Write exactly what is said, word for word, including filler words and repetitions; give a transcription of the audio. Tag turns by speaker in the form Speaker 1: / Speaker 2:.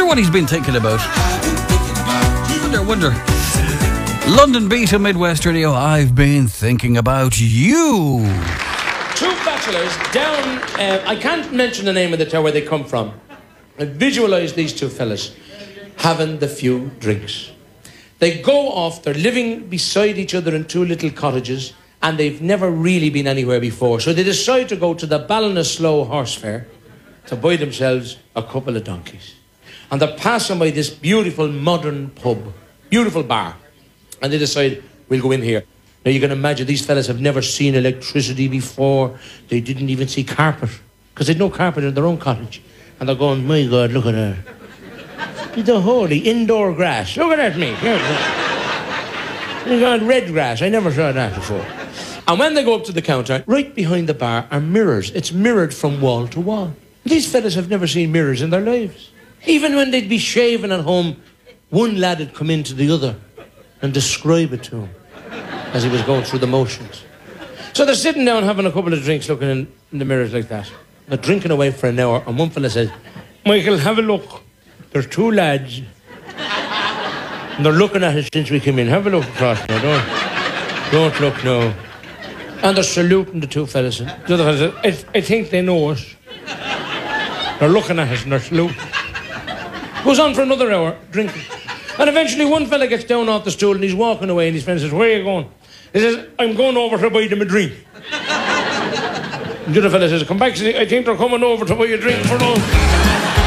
Speaker 1: what he's been thinking about. Wonder, wonder. London Beat and Midwest Radio, I've been thinking about you.
Speaker 2: Two bachelors down, uh, I can't mention the name of the town where they come from. I visualise these two fellas having the few drinks. They go off, they're living beside each other in two little cottages, and they've never really been anywhere before. So they decide to go to the Ballinasloe Horse Fair to buy themselves a couple of donkeys. And they're passing by this beautiful modern pub, beautiful bar. And they decide, we'll go in here. Now you can imagine these fellas have never seen electricity before. They didn't even see carpet, because they'd no carpet in their own cottage. And they're going, my God, look at her. The holy indoor grass. Look at that, me. You got red grass. I never saw that before. And when they go up to the counter, right behind the bar are mirrors. It's mirrored from wall to wall. These fellas have never seen mirrors in their lives. Even when they'd be shaving at home, one lad would come into the other and describe it to him as he was going through the motions. So they're sitting down having a couple of drinks, looking in, in the mirrors like that. They're drinking away for an hour, and one fella says, Michael, have a look. There's two lads, and they're looking at us since we came in. Have a look across now, don't, don't look now. And they're saluting the two fellas. The other fella says, I, I think they know us. They're looking at us and they're saluting. Goes on for another hour, drinking. And eventually one fella gets down off the stool and he's walking away, and his friend says, where are you going? He says, I'm going over to buy them a drink. And the other fella says, come back. I think they're coming over to buy a drink for us.